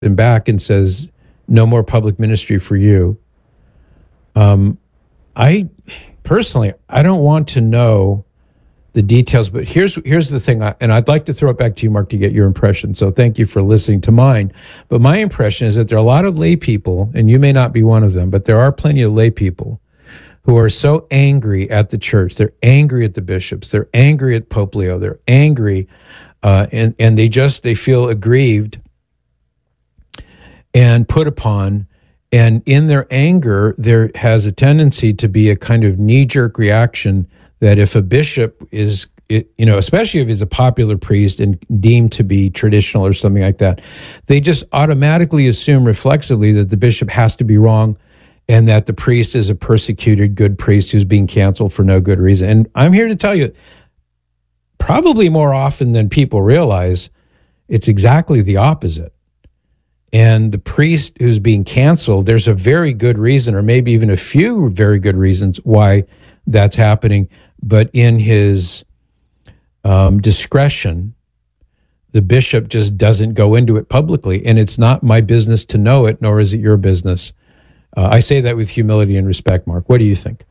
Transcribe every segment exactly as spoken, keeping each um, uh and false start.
him back and says, no more public ministry for you. Um, I personally, I don't want to know the details, but here's here's the thing, I, and I'd like to throw it back to you, Mark, to get your impression. So thank you for listening to mine. But my impression is that there are a lot of lay people, and you may not be one of them, but there are plenty of lay people who are so angry at the church. They're angry at the bishops. They're angry at Pope Leo. They're angry, uh, and and they just they feel aggrieved and put upon. And in their anger, there has a tendency to be a kind of knee-jerk reaction that if a bishop is, you know, especially if he's a popular priest and deemed to be traditional or something like that, they just automatically assume reflexively that the bishop has to be wrong and that the priest is a persecuted good priest who's being canceled for no good reason. And I'm here to tell you, probably more often than people realize, it's exactly the opposite. And the priest who's being canceled, there's a very good reason, or maybe even a few very good reasons why that's happening. But in his um, discretion, the bishop just doesn't go into it publicly. And it's not my business to know it, nor is it your business. Uh, I say that with humility and respect, Mark. What do you think?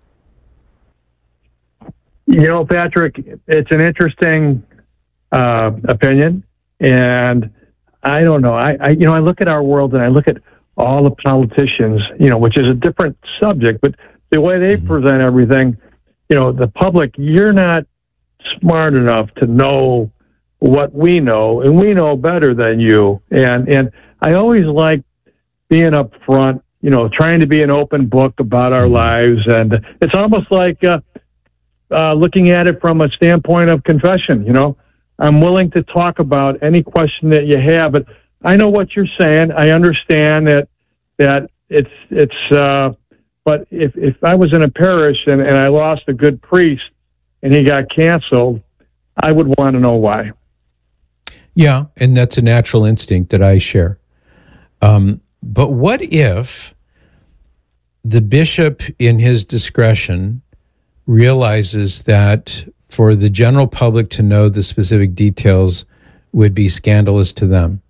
You know, Patrick, it's an interesting uh, opinion. And I don't know. I, I, you know, I look at our world and I look at all the politicians, you know, which is a different subject, but the way they mm-hmm. present everything, you know, the public, you're not smart enough to know what we know, and we know better than you. And, and I always like being up front, you know, trying to be an open book about our mm-hmm. lives. And it's almost like uh, uh, looking at it from a standpoint of confession, you know. I'm willing to talk about any question that you have, but I know what you're saying. I understand that that it's it's. Uh, but if if I was in a parish and, and I lost a good priest and he got canceled, I would want to know why. Yeah, and that's a natural instinct that I share. Um, but what if the bishop, in his discretion, realizes that for the general public to know the specific details would be scandalous to them?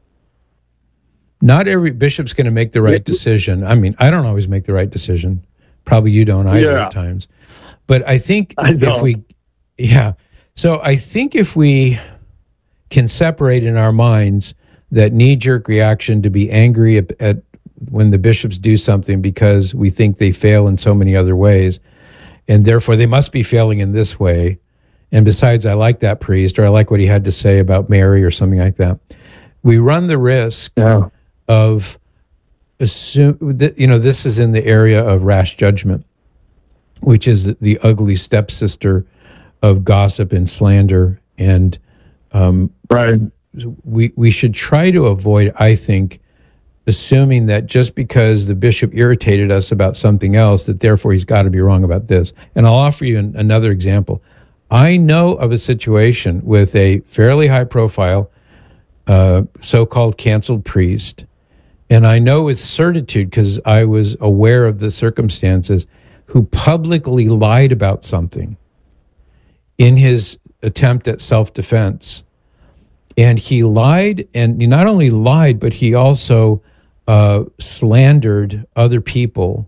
Not every bishop's going to make the right decision. I mean, I don't always make the right decision. Probably you don't either yeah. at times. But I think I if we, yeah. So I think if we can separate in our minds that knee-jerk reaction to be angry at, at when the bishops do something because we think they fail in so many other ways, and therefore they must be failing in this way. And besides, I like that priest, or I like what he had to say about Mary or something like that. We run the risk yeah. of assume that, you know, this is in the area of rash judgment, which is the ugly stepsister of gossip and slander. And um, right. we we should try to avoid, I think, assuming that just because the bishop irritated us about something else, that therefore he's got to be wrong about this. And I'll offer you an, another example. I know of a situation with a fairly high-profile uh, so-called canceled priest, and I know with certitude, because I was aware of the circumstances, who publicly lied about something in his attempt at self-defense. And he lied, and he not only lied, but he also uh, slandered other people.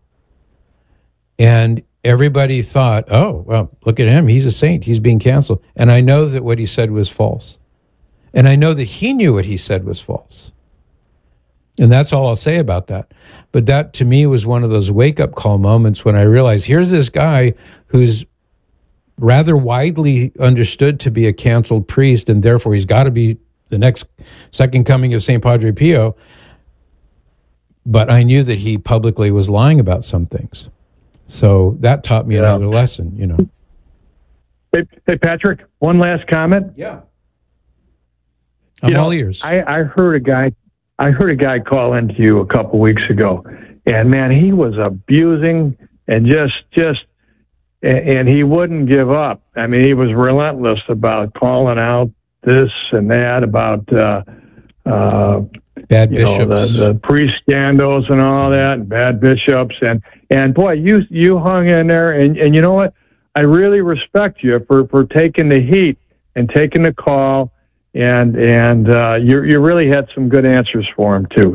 And everybody thought, oh, well, look at him. He's a saint. He's being canceled. And I know that what he said was false. And I know that he knew what he said was false. And that's all I'll say about that. But that, to me, was one of those wake-up call moments when I realized here's this guy who's rather widely understood to be a canceled priest, and therefore he's got to be the next second coming of Saint Padre Pio. But I knew that he publicly was lying about some things. So that taught me yeah. another lesson, you know. Hey, hey, Patrick, one last comment. Yeah. I'm you all know, ears. I, I heard a guy I heard a guy call into you a couple weeks ago, and man, he was abusing and just just and he wouldn't give up. I mean, he was relentless about calling out this and that about uh, uh, bad you bishops, know, the, the priest scandals and all that, and bad bishops. And, and boy, you you hung in there. And, and you know what? I really respect you for, for taking the heat and taking the call and and uh, you you really had some good answers for him too.